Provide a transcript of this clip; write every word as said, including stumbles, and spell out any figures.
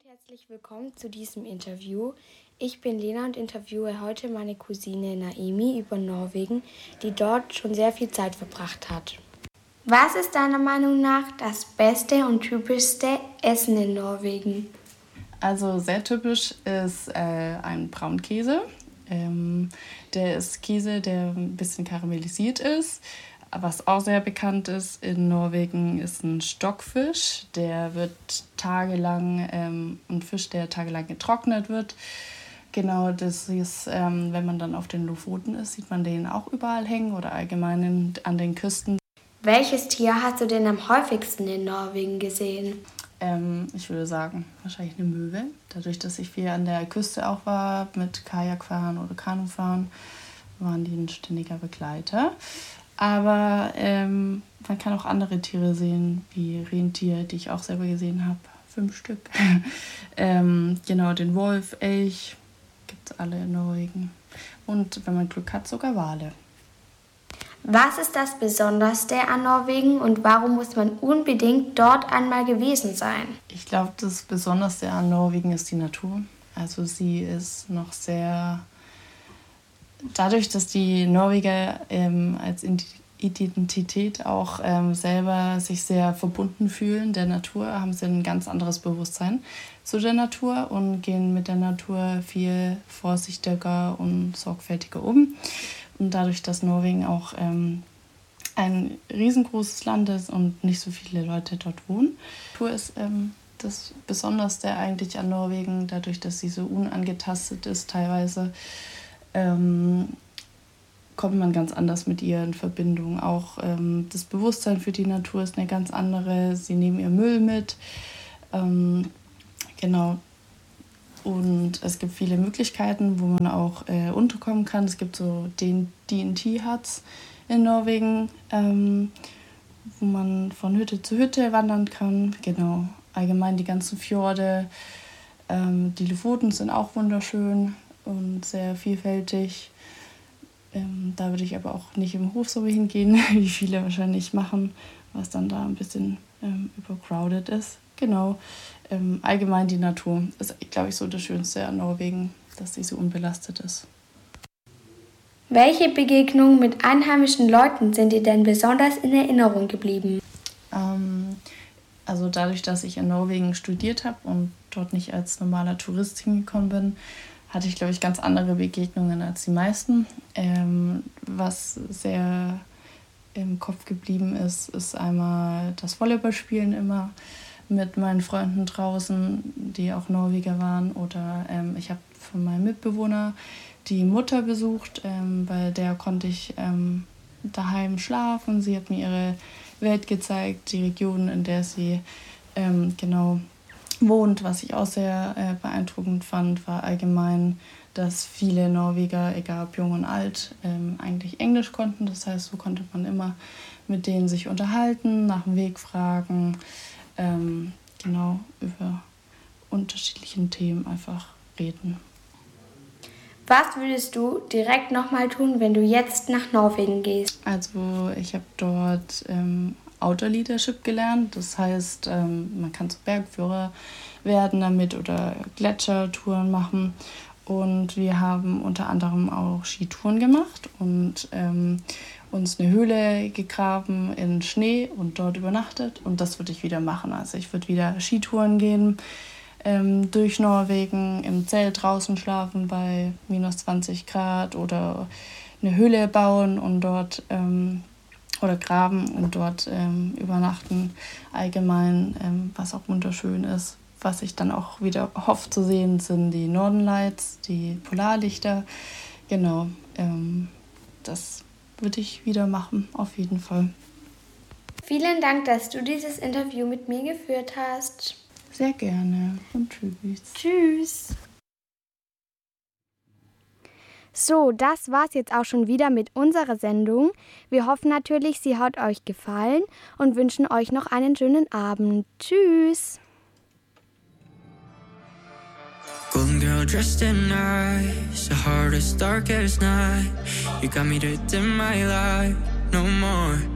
Herzlich willkommen zu diesem Interview. Ich bin Lena und interviewe heute meine Cousine Naemi über Norwegen, die dort schon sehr viel Zeit verbracht hat. Was ist deiner Meinung nach das beste und typischste Essen in Norwegen? Also sehr typisch ist äh, ein Braunkäse. Ähm, der ist Käse, der ein bisschen karamellisiert ist. Was auch sehr bekannt ist in Norwegen, ist ein Stockfisch. Der wird tagelang, ähm, ein Fisch, der tagelang getrocknet wird. Genau, das ist, ähm, wenn man dann auf den Lofoten ist, sieht man den auch überall hängen oder allgemein in, an den Küsten. Welches Tier hast du denn am häufigsten in Norwegen gesehen? Ähm, ich würde sagen, wahrscheinlich eine Möwe. Dadurch, dass ich viel an der Küste auch war, mit Kajakfahren oder Kanufahren, waren die ein ständiger Begleiter. Aber ähm, man kann auch andere Tiere sehen, wie Rentier, die ich auch selber gesehen habe. Fünf Stück. ähm, genau, den Wolf, Elch, gibt es alle in Norwegen. Und wenn man Glück hat, sogar Wale. Was ist das Besonderste an Norwegen und warum muss man unbedingt dort einmal gewesen sein? Ich glaube, das Besonderste an Norwegen ist die Natur. Also sie ist noch sehr... Dadurch, dass die Norweger ähm, als Identität auch ähm, selber sich sehr verbunden fühlen der Natur, haben sie ein ganz anderes Bewusstsein zu der Natur und gehen mit der Natur viel vorsichtiger und sorgfältiger um. Und dadurch, dass Norwegen auch ähm, ein riesengroßes Land ist und nicht so viele Leute dort wohnen, Natur ist ähm, das Besonderste eigentlich an Norwegen, dadurch, dass sie so unangetastet ist teilweise. Ähm, kommt man ganz anders mit ihr in Verbindung. Auch ähm, das Bewusstsein für die Natur ist eine ganz andere. Sie nehmen ihr Müll mit. Ähm, genau. Und es gibt viele Möglichkeiten, wo man auch äh, unterkommen kann. Es gibt so den D und T-Huts in Norwegen, ähm, wo man von Hütte zu Hütte wandern kann. Genau. Allgemein die ganzen Fjorde. Ähm, die Lofoten sind auch wunderschön und sehr vielfältig. Ähm, da würde ich aber auch nicht im Hochsommer hingehen, wie viele wahrscheinlich machen, was dann da ein bisschen ähm, übercrowded ist. Genau. Ähm, allgemein die Natur ist, glaube ich, so das Schönste an Norwegen, dass sie so unbelastet ist. Welche Begegnungen mit einheimischen Leuten sind dir denn besonders in Erinnerung geblieben? Ähm, also dadurch, dass ich in Norwegen studiert habe und dort nicht als normaler Tourist hingekommen bin, hatte ich, glaube ich, ganz andere Begegnungen als die meisten. Ähm, was sehr im Kopf geblieben ist, ist einmal das Volleyballspielen immer mit meinen Freunden draußen, die auch Norweger waren. Oder ähm, ich habe von meinem Mitbewohner die Mutter besucht, ähm, bei der konnte ich ähm, daheim schlafen. Sie hat mir ihre Welt gezeigt, die Region, in der sie ähm, genau wohnt. Was ich auch sehr äh, beeindruckend fand, war allgemein, dass viele Norweger, egal ob jung und alt, ähm, eigentlich Englisch konnten. Das heißt, so konnte man immer mit denen sich unterhalten, nach dem Weg fragen, ähm, genau über unterschiedlichen Themen einfach reden. Was würdest du direkt nochmal tun, wenn du jetzt nach Norwegen gehst? Also ich habe dort ähm, Outdoor Leadership gelernt. Das heißt, ähm, man kann so Bergführer werden damit oder Gletschertouren machen. Und wir haben unter anderem auch Skitouren gemacht und ähm, uns eine Höhle gegraben in Schnee und dort übernachtet. Und das würde ich wieder machen. Also ich würde wieder Skitouren gehen ähm, durch Norwegen, im Zelt draußen schlafen bei minus zwanzig Grad oder eine Höhle bauen und dort ähm, oder graben und dort ähm, übernachten. Allgemein, ähm, was auch wunderschön ist. Was ich dann auch wieder hoffe zu sehen, sind die Northern Lights, die Polarlichter. Genau, ähm, das würde ich wieder machen, auf jeden Fall. Vielen Dank, dass du dieses Interview mit mir geführt hast. Sehr gerne und tschüss. Tschüss. So, das war's jetzt auch schon wieder mit unserer Sendung. Wir hoffen natürlich, sie hat euch gefallen und wünschen euch noch einen schönen Abend. Tschüss. Golden girl dressed in nice, the hardest, darkest night. You got me to dim my light, no more.